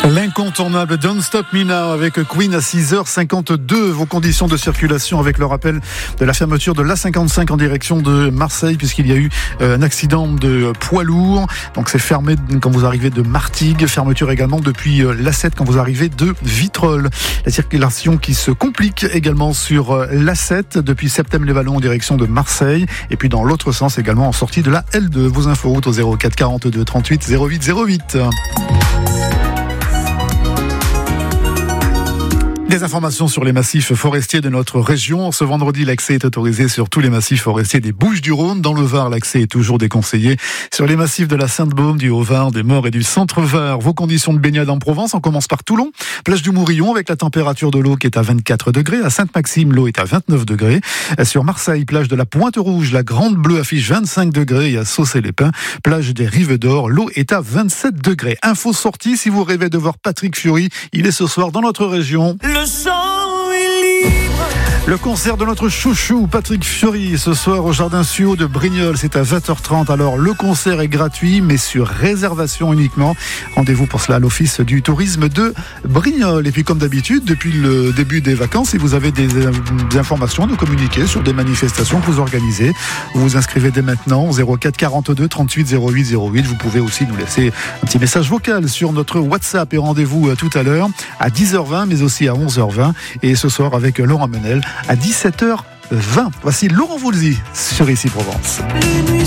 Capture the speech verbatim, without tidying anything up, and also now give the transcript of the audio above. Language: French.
L'incontournable Don't Stop Me Now avec Queen à six heures cinquante-deux. Vos conditions de circulation avec le rappel de la fermeture de l'A cinquante-cinq en direction de Marseille puisqu'il y a eu un accident de poids lourd. Donc c'est fermé quand vous arrivez de Martigues. Fermeture également depuis l'A sept quand vous arrivez de Vitrolles. La circulation qui se complique également sur l'A sept depuis Septème-les-Vallons en direction de Marseille. Et puis dans l'autre sens également en sortie de la L deux. Vos inforoutes au zéro quatre quarante-deux trente-huit zéro huit zéro huit. Des informations sur les massifs forestiers de notre région. Ce vendredi, l'accès est autorisé sur tous les massifs forestiers des Bouches-du-Rhône. Dans le Var, l'accès est toujours déconseillé. Sur les massifs de la Sainte-Baume, du Haut-Var, des Maures et du Centre-Var. Vos conditions de baignade en Provence, on commence par Toulon. Plage du Mourillon avec la température de l'eau qui est à vingt-quatre degrés. À Sainte-Maxime, l'eau est à vingt-neuf degrés. Sur Marseille, plage de la Pointe-Rouge, la Grande Bleue affiche vingt-cinq degrés. Et à Saucé-les-Pins, plage des Rives d'Or, l'eau est à vingt-sept degrés. Info sortie, si vous rêvez de voir Patrick Fiori, il est ce soir dans notre région. Le sang est libre. Le concert de notre chouchou Patrick Fiori ce soir au Jardin Suau de Brignoles, c'est à vingt heures trente. Alors le concert est gratuit mais sur réservation uniquement. Rendez-vous pour cela à l'Office du tourisme de Brignoles. Et puis comme d'habitude, depuis le début des vacances, si vous avez des, des informations à nous communiquer sur des manifestations que vous organisez, vous vous inscrivez dès maintenant au zéro quatre quarante-deux trente-huit zéro huit zéro huit. Vous pouvez aussi nous laisser un petit message vocal sur notre WhatsApp. Et rendez-vous tout à l'heure à dix heures vingt mais aussi à onze heures vingt. Et ce soir avec Laurent Menel à dix-sept heures vingt. Voici Laurent Voulzy sur Ici Provence.